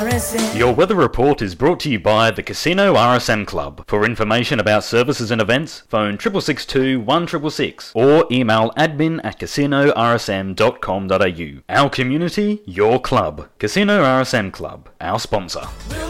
RSM. Your weather report is brought to you by the Casino RSM Club. For information about services and events, phone 6662 1666 or email admin@casinorsm.com.au. Our community, your club. Casino RSM Club, our sponsor.